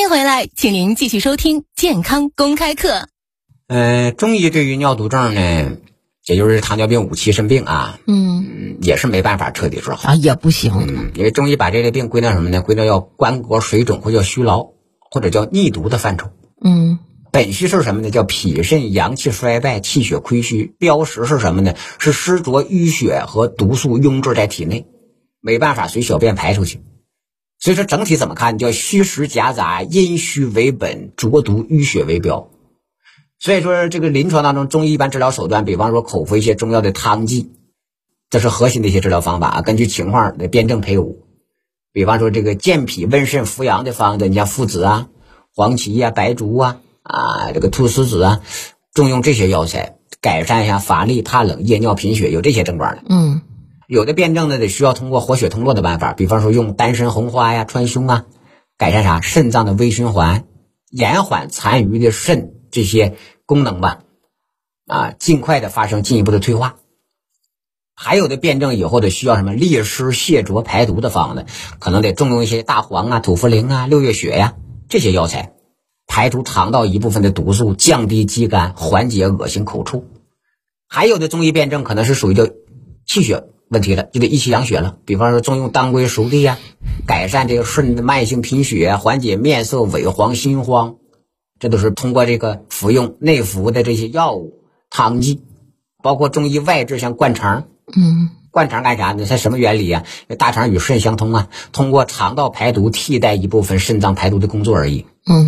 迎回来，请您继续收听健康公开课。 中医对于尿毒症呢，也就是糖尿病5期肾病啊，也是没办法彻底治好啊，也不行。 因为中医把这类病归到什么呢？归到叫关节水肿或叫虚劳或者叫逆毒的范畴。本虚是什么呢？叫脾肾阳气衰败，气血亏虚。标实是什么呢？是湿浊淤血和毒素壅滞在体内，没办法随小便排出去。所以说整体怎么看？叫虚实夹杂，阴虚为本，浊毒淤血为标。所以说这个临床当中，中医一般治疗手段，比方说口服一些中药的汤剂，这是核心的一些治疗方法，根据情况的辩证配伍。比方说这个健脾温肾扶阳的方子，你像附子啊、黄芪啊、白术啊、这个菟丝子啊，重用这些药材改善一下乏力、怕冷、夜尿、贫血，有这些症状的。有的辩证呢，得需要通过活血通络的办法，比方说用丹参红花呀、川芎啊，改善啥肾脏的微循环，延缓残余的肾这些功能吧，尽快的发生进一步的退化。还有的辩证以后的需要什么利湿泻浊排毒的方子，可能得重用一些大黄啊、土茯苓啊、六月雪呀这些药材，排除肠道一部分的毒素，降低肌酐，缓解恶心口臭。还有的中医辩证可能是属于叫气血问题了，就得益气养血了，比方说重用当归熟地呀，改善这个肾的慢性贫血，缓解面色萎黄心慌，这都是通过这个服用内服的这些药物汤剂。包括中医外治像灌肠，灌肠干啥呢？它什么原理啊？大肠与肾相通啊，通过肠道排毒替代一部分肾脏排毒的工作而已。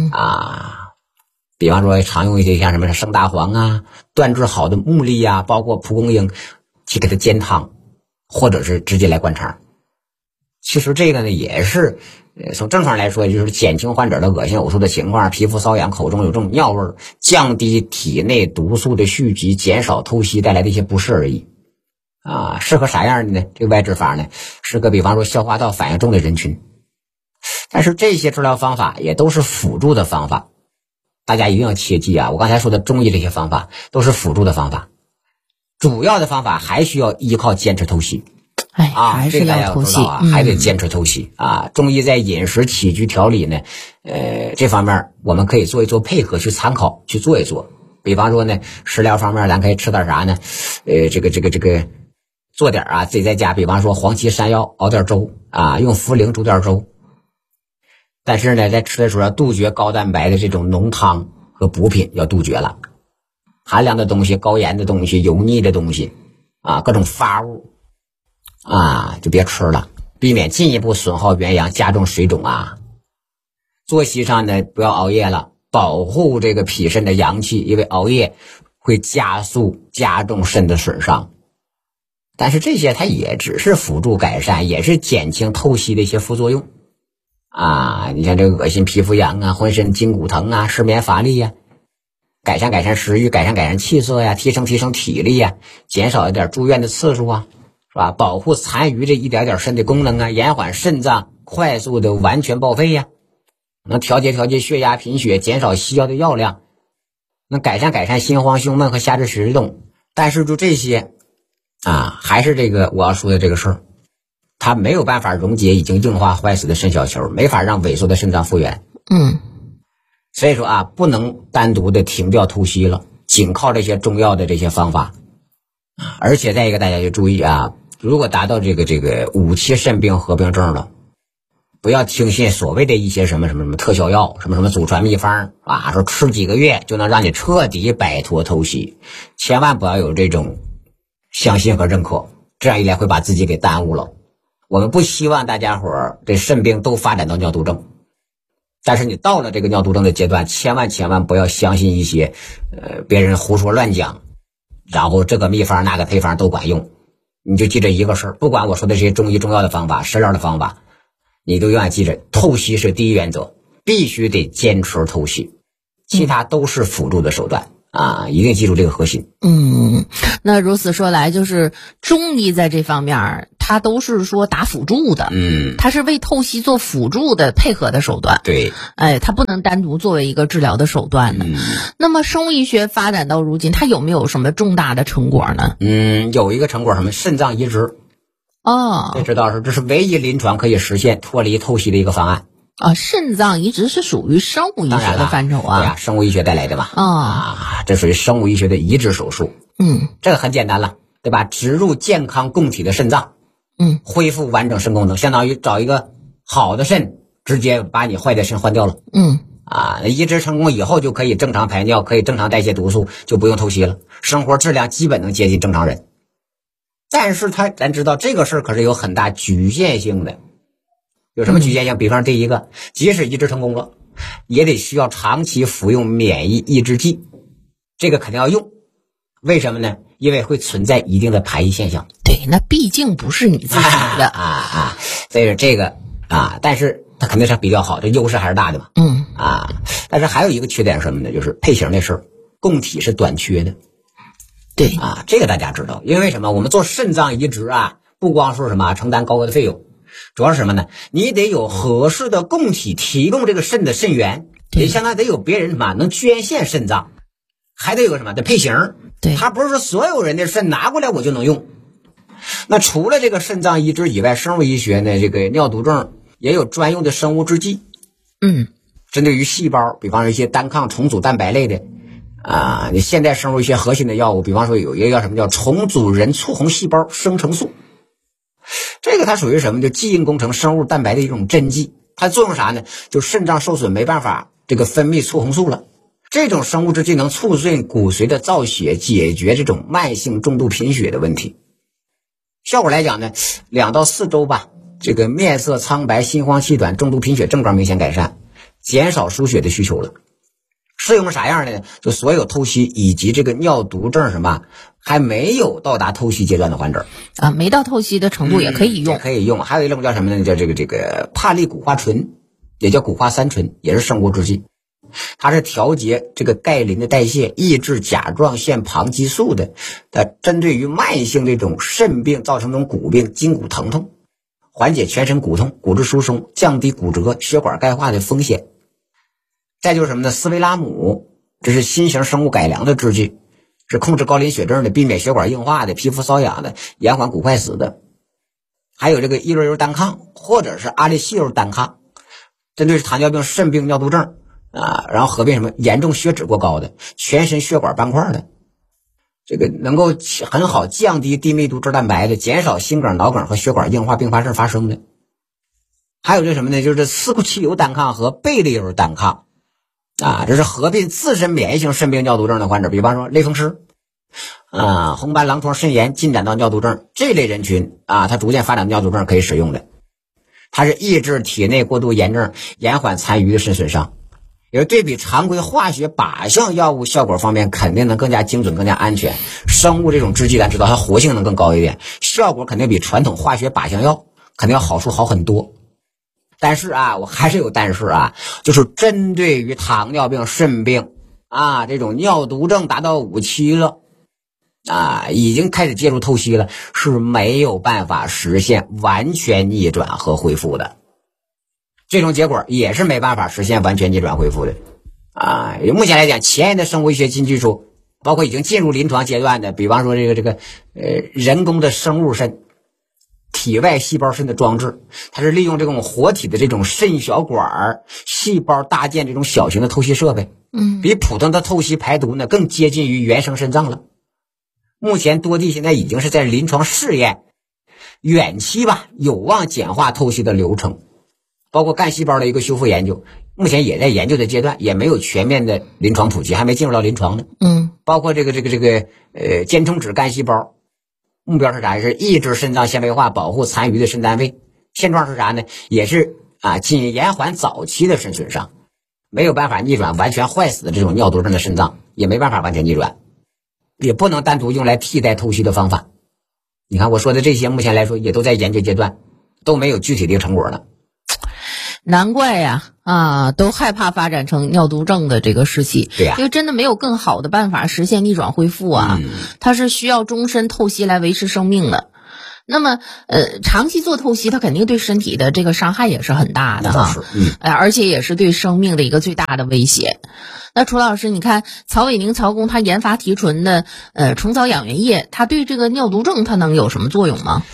比方说常用一些像什么生大黄啊、断质好的木栗啊，包括蒲公英，去给它煎汤，或者是直接来灌肠。其实这个呢也是从正常来说，就是减轻患者的恶心呕吐的情况，皮肤瘙痒，口中有这种尿味，降低体内毒素的蓄积，减少透析带来的一些不适而已。适合啥样的呢？这个外治法呢，适合比方说消化道反应重的人群。但是这些治疗方法也都是辅助的方法，大家一定要切记啊！我刚才说的中医这些方法都是辅助的方法，主要的方法还需要依靠坚持透析。 还是要透析还得坚持透析中医在饮食起居调理呢，这方面我们可以做一做配合，去参考去做一做。比方说呢，食疗方面咱可以吃点啥呢？这个做点自己在家，比方说黄芪山药熬点粥用茯苓煮点粥。但是呢，在吃的时候要杜绝高蛋白的这种浓汤和补品，要杜绝了寒凉的东西、高盐的东西、油腻的东西各种发物就别吃了，避免进一步损耗元阳，加重水肿作息上呢，不要熬夜了，保护这个脾肾的阳气，因为熬夜会加重肾的损伤。但是这些它也只是辅助改善，也是减轻透析的一些副作用你像这个恶心、皮肤痒浑身筋骨疼失眠乏力改善食欲，改善气色提升体力减少一点住院的次数是吧？保护残余这一点点肾的功能延缓肾脏快速的完全报废能调节血压、贫血，减少西药的药量，能改善心慌、胸闷和下肢食动。但是就这些还是这个我要说的这个事儿，它没有办法溶解已经硬化坏死的肾小球，没法让萎缩的肾脏复原。所以说不能单独的停掉透析了，仅靠这些中药的这些方法。而且再一个，大家就注意如果达到这个5期肾病合并症了，不要听信所谓的一些什么特效药，什么祖传秘方说吃几个月就能让你彻底摆脱透析，千万不要有这种相信和认可，这样一来会把自己给耽误了。我们不希望大家伙儿这肾病都发展到尿毒症，但是你到了这个尿毒症的阶段，千万不要相信一些别人胡说乱讲，然后这个秘方那个配方都管用。你就记着一个事儿，不管我说的这些中医中药的方法、食疗的方法，你都永远记着，透析是第一原则，必须得坚持透析，其他都是辅助的手段一定记住这个核心。 那如此说来，就是中医在这方面它都是说打辅助的，它是为透析做辅助的配合的手段。 对， 它不能单独作为一个治疗的手段的。那么生物医学发展到如今，它有没有什么重大的成果呢？ 有一个成果，什么肾脏移植。这知道是这是唯一临床可以实现脱离透析的一个方案。 肾脏移植是属于生物医学的范畴啊。 对呀，生物医学带来的嘛。这属于生物医学的移植手术。这个很简单了，对吧？植入健康供体的肾脏，恢复完整肾功能，相当于找一个好的肾，直接把你坏的肾换掉了。移植成功以后就可以正常排尿，可以正常代谢毒素，就不用透析了，生活质量基本能接近正常人。但是咱知道这个事儿可是有很大局限性的。有什么局限性？比方第一个，即使移植成功了，也得需要长期服用免疫抑制剂，这个肯定要用。为什么呢？因为会存在一定的排异现象。 对，那毕竟不是你自己的所以这个但是它肯定是比较好，这优势还是大的嘛。但是还有一个缺点是什么呢？就是配型的事儿，供体是短缺的。 对这个大家知道，因为什么？我们做肾脏移植不光说什么承担高额的费用，主要是什么呢？你得有合适的供体提供这个肾的肾源，也相当于得有别人能捐献肾脏，还得有什么？得配型。 对， 它不是说所有人的肾拿过来我就能用。那除了这个肾脏移植以外，生物医学呢，这个尿毒症也有专用的生物制剂。针对于细胞，比方说一些单抗重组蛋白类的你现代生物一些核心的药物，比方说有一个叫什么叫重组人促红细胞生成素，这个它属于什么？就基因工程生物蛋白的一种针剂。它作用啥呢？就肾脏受损没办法这个分泌促红素了，这种生物制剂能促进骨髓的造血，解决这种慢性重度贫血的问题。效果来讲呢，2到4周吧，这个面色苍白、心慌气短、重度贫血症状明显改善，减少输血的需求了。适用啥样的呢？就所有透析以及这个尿毒症还没有到达透析阶段的患者没到透析的程度也可以用。 可以用。还有一种叫什么呢？叫这个帕利谷花醇，也叫谷花3醇，也是生物制剂。它是调节这个钙磷的代谢，抑制甲状腺旁激素的。它针对于慢性这种肾病造成这种骨病、筋骨疼痛，缓解全身骨痛、骨质疏松，降低骨折、血管钙化的风险。再就是什么呢？斯维拉姆，这是新型生物改良的制剂，是控制高磷血症的，避免血管硬化的，皮肤瘙痒的，延缓骨坏死的。还有这个伊洛尤单抗或者是阿利西尤单抗，针对糖尿病、肾病、尿毒症然后合并什么严重血脂过高的，全身血管斑块的，这个能够很好降低低密度脂蛋白的，减少心梗、脑梗和血管硬化并发症发生的。还有这什么呢？就是斯库奇尤单抗和贝利尤单抗这是合并自身免疫性肾病、尿毒症的患者，比方说类风湿红斑狼疮肾炎进展到尿毒症这类人群它逐渐发展尿毒症可以使用的。它是抑制体内过度炎症，延缓残余的肾损伤。也是对比常规化学靶向药物效果方面肯定能更加精准、更加安全。生物这种制剂咱知道它活性能更高一点，效果肯定比传统化学靶向药肯定要好处好很多。但是我还是有但是就是针对于糖尿病、肾病这种尿毒症达到5期了已经开始介入透析了，是没有办法实现完全逆转和恢复的。这种结果也是没办法实现完全逆转恢复的目前来讲，前沿的生物医学新技术，包括已经进入临床阶段的，比方说这个人工的生物肾、体外细胞肾的装置，它是利用这种活体的这种肾小管细胞搭建这种小型的透析设备，比普通的透析排毒呢更接近于原生肾脏了。目前多地现在已经是在临床试验，远期有望简化透析的流程，包括干细胞的一个修复研究，目前也在研究的阶段，也没有全面的临床普及，还没进入到临床呢。包括这个间充质干细胞，目标是啥？是抑制肾脏纤维化，保护残余的肾单位。现状是啥呢？也是仅延缓早期的肾损伤，没有办法逆转完全坏死的这种尿毒症的肾脏，也没办法完全逆转，也不能单独用来替代透析的方法。你看我说的这些，目前来说也都在研究阶段，都没有具体的成果呢。 难怪呀都害怕发展成尿毒症的这个时期。 对呀， 因为真的没有更好的办法实现逆转恢复它是需要终身透析来维持生命的。那么长期做透析，它肯定对身体的这个伤害也是很大的而且也是对生命的一个最大的威胁。那楚老师，你看曹伟宁曹工他研发提纯的虫藻养元液，它对这个尿毒症它能有什么作用吗？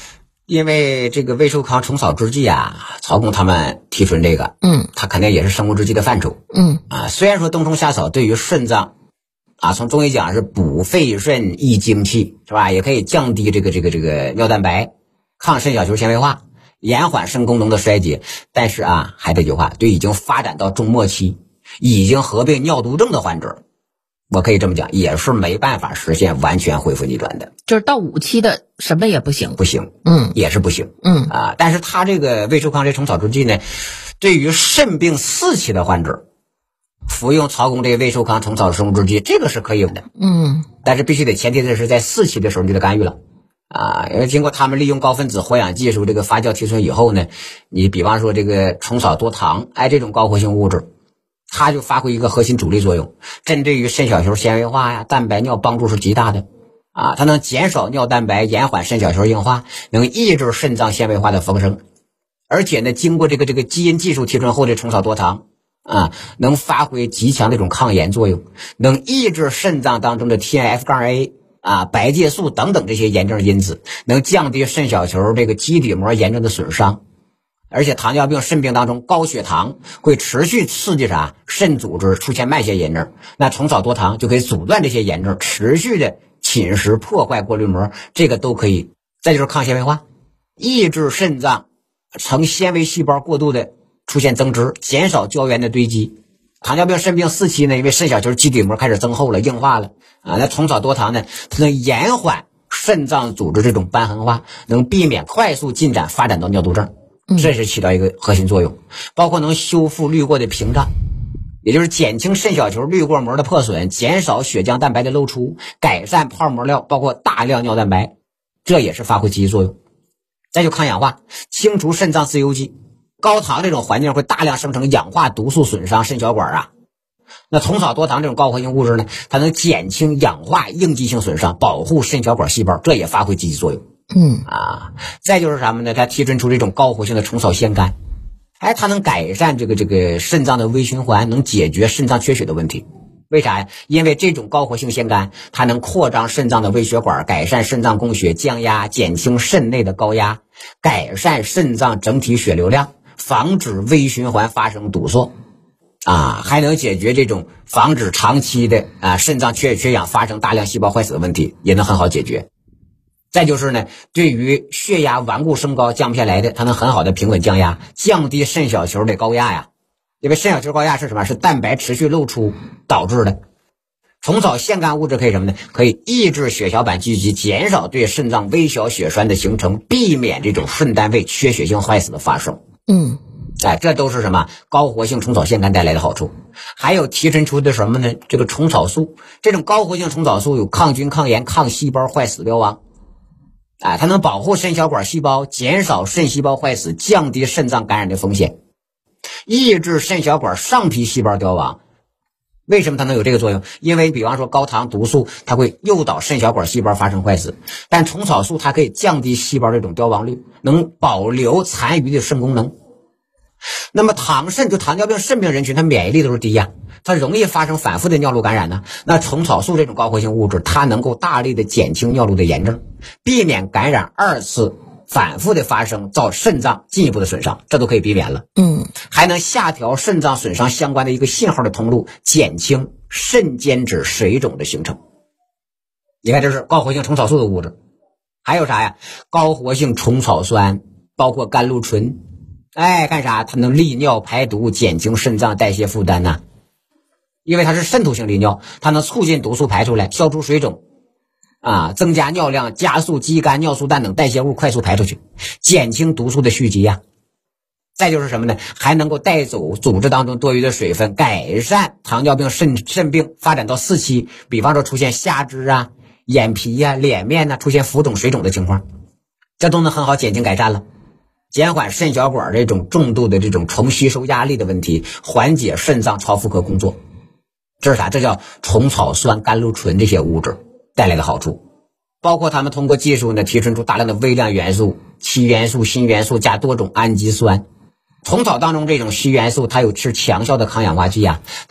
因为这个胃寿康虫草制剂啊，曹公他们提出这个，它肯定也是生物制剂的范畴，虽然说冬虫夏草对于肾脏啊，从中医讲是补肺肾益精气，是吧？也可以降低这个尿蛋白，抗肾小球纤维化，延缓肾功能的衰竭。但是啊，还这句话，对已经发展到中末期，已经合并尿毒症的患者，我可以这么讲，也是没办法实现完全恢复逆转的。 就是到5期的什么也不行， 也是不行，但是他这个胃寿康这虫草制剂呢，对于肾病4期的患者，服用曹公这个胃寿康虫草生物制剂，这个是可以的，但是必须得前提的是在4期的时候你就得干预了。因为经过他们利用高分子活氧技术这个发酵提纯以后呢，你比方说这个虫草多糖，这种高活性物质，它就发挥一个核心主力作用，针对于肾小球纤维化呀、蛋白尿帮助是极大的。它能减少尿蛋白，延缓肾小球硬化，能抑制肾脏纤维化的丰生，而且呢，经过这个基因技术提纯后的虫草多糖能发挥极强的一种抗炎作用，能抑制肾脏当中的 TNF-A 白介素等等这些炎症因子，能降低肾小球这个基底膜炎症的损伤。而且糖尿病肾病当中高血糖会持续刺激肾组织出现慢性炎症，那虫草多糖就可以阻断这些炎症持续的侵蚀破坏过滤膜，这个都可以。再就是抗纤维化，抑制肾脏成纤维细胞过度的出现增殖，减少胶原的堆积。糖尿病肾病4期呢，因为肾小球基底膜开始增厚了、硬化了那虫草多糖呢，它能延缓肾脏组织这种瘢痕化，能避免快速进展发展到尿毒症，这是起到一个核心作用。包括能修复滤过的屏障，也就是减轻肾小球滤过膜的破损，减少血浆蛋白的漏出，改善泡沫料，包括大量尿蛋白，这也是发挥积极作用。再就抗氧化，清除肾脏自由基。高糖这种环境会大量生成氧化毒素，损伤肾小管那虫草多糖这种高活性物质呢，它能减轻氧化应激性损伤，保护肾小管细胞，这也发挥积极作用。再就是什么呢？它提纯出这种高活性的虫草腺苷，它能改善这个肾脏的微循环，能解决肾脏缺血的问题。为啥呀？因为这种高活性腺苷，它能扩张肾脏的微血管，改善肾脏供血，降压，减轻肾内的高压，改善肾脏整体血流量，防止微循环发生堵塞还能解决这种防止长期的肾脏缺氧发生大量细胞坏死的问题，也能很好解决。再就是呢，对于血压顽固升高降不下来的，它能很好的平稳降压，降低肾小球的高压因为肾小球高压是什么？是蛋白持续漏出导致的。虫草腺苷物质可以什么呢？可以抑制血小板聚集，减少对肾脏微小血栓的形成，避免这种肾单位缺血性坏死的发生。这都是什么？高活性虫草腺苷带来的好处。还有提纯出的什么呢？这个虫草素，这种高活性虫草素有抗菌、抗炎、抗细胞坏死标王。它能保护肾小管细胞，减少肾细胞坏死，降低肾脏感染的风险，抑制肾小管上皮细胞凋亡。为什么它能有这个作用？因为比方说高糖毒素它会诱导肾小管细胞发生坏死，但虫草素它可以降低细胞这种凋亡率，能保留残余的肾功能。那么糖尿病肾病人群，它免疫力都是低它容易发生反复的尿路感染那虫草素这种高活性物质，它能够大力的减轻尿路的炎症，避免感染2次反复的发生，造肾脏进一步的损伤，这都可以避免了。还能下调肾脏损伤相关的一个信号的通路，减轻肾间质水肿的形成。你看，这是高活性虫草素的物质。还有啥呀？高活性虫草酸，包括甘露醇。干啥？它能利尿排毒，减轻肾脏代谢负担因为它是渗透性利尿，它能促进毒素排出来，消除水肿增加尿量，加速肌酐、尿素氮等代谢物快速排出去，减轻毒素的蓄积再就是什么呢？还能够带走组织当中多余的水分，改善糖尿病肾病发展到4期，比方说出现下肢眼皮脸面出现浮肿水肿的情况，这都能很好减轻改善了，减缓肾小管这种重度的这种重吸收压力的问题，缓解肾脏超负荷工作。这是啥？这叫虫草酸、甘露醇这些物质带来的好处。包括他们通过技术呢，提纯出大量的微量元素、硒元素、锌元素加多种氨基酸。虫草当中这种硒元素，它是强效的抗氧化剂